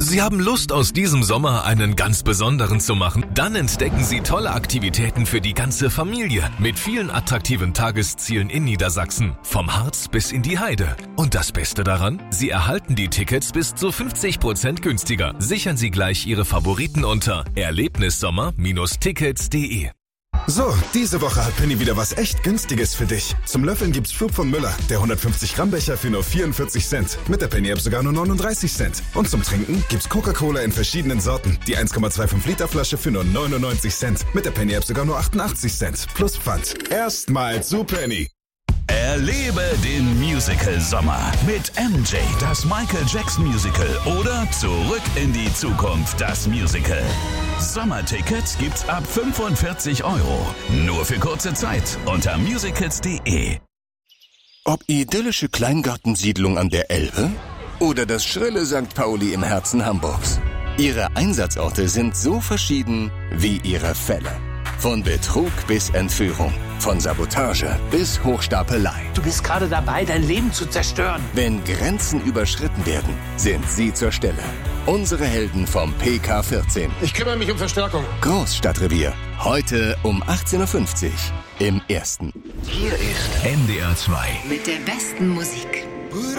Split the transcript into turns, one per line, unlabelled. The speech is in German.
Sie haben Lust, aus diesem Sommer einen ganz besonderen zu machen? Dann entdecken Sie tolle Aktivitäten für die ganze Familie mit vielen attraktiven Tageszielen in Niedersachsen, vom Harz bis in die Heide. Und das Beste daran? Sie erhalten die Tickets bis zu 50% günstiger. Sichern Sie gleich Ihre Favoriten unter erlebnissommer-tickets.de.
So, diese Woche hat Penny wieder was echt Günstiges für dich. Zum Löffeln gibt's Flug von Müller, der 150 Gramm Becher für nur 44 Cent. Mit der Penny-App sogar nur 39 Cent. Und zum Trinken gibt's Coca-Cola in verschiedenen Sorten. Die 1,25 Liter Flasche für nur 99 Cent. Mit der Penny-App sogar nur 88 Cent. Plus Pfand. Erstmal zu Penny.
Erlebe den Musical-Sommer mit MJ, das Michael Jackson Musical oder Zurück in die Zukunft, das Musical. Sommertickets gibt's ab 45 €. Nur für kurze Zeit unter musicals.de.
Ob idyllische Kleingartensiedlung an der Elbe oder das schrille St. Pauli im Herzen Hamburgs. Ihre Einsatzorte sind so verschieden wie ihre Fälle. Von Betrug bis Entführung, von Sabotage bis Hochstapelei.
Du bist gerade dabei, dein Leben zu zerstören.
Wenn Grenzen überschritten werden, sind sie zur Stelle. Unsere Helden vom PK14.
Ich kümmere mich um Verstärkung.
Großstadtrevier. Heute um 18:50 Uhr im Ersten.
Hier ist NDR 2
mit der besten Musik.